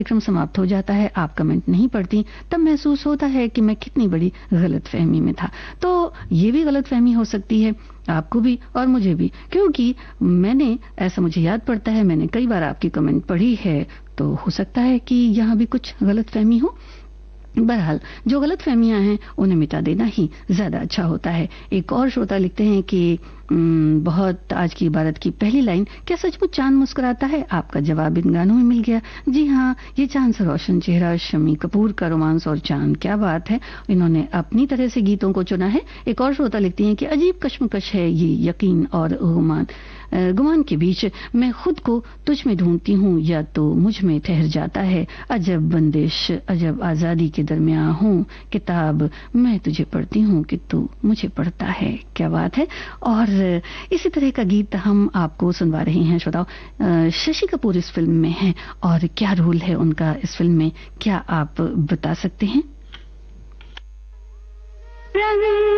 कार्यक्रम समाप्त हो जाता है, आप कमेंट नहीं पढ़ती, तब महसूस होता है कि मैं कितनी बड़ी गलतफहमी में था। तो ये भी गलतफहमी हो सकती है आपको भी और मुझे भी, क्योंकि मैंने ऐसा मुझे याद पड़ता है, मैंने कई बार आपकी कमेंट पढ़ी है, तो हो सकता है कि यहाँ भी कुछ गलतफहमी हो। बहरहाल जो गलतफहमियां हैं उन्हें मिटा देना ही ज्यादा अच्छा होता है। एक और श्रोता लिखते हैं कि बहुत आज की इबारत की पहली लाइन, क्या सचमुच चांद मुस्कुराता है? आपका जवाब इन गानों में मिल गया। जी हाँ, ये चांद से रोशन चेहरा, शम्मी कपूर का रोमांस और चांद, क्या बात है। इन्होंने अपनी तरह से गीतों को चुना है। एक और श्रोता लिखती हैं कि अजीब कश्मकश है ये यकीन और गुमान के बीच, मैं खुद को तुझ में ढूंढती हूँ या तो मुझ में ठहर जाता है। अजब बंदिश, अजब आजादी के दरमियां हूँ, किताब मैं तुझे पढ़ती हूँ कि तू मुझे पढ़ता है। क्या बात है। और इसी तरह का गीत हम आपको सुनवा रहे हैं श्रोताओ। शशि कपूर इस फिल्म में हैं और क्या रोल है उनका इस फिल्म में, क्या आप बता सकते हैं?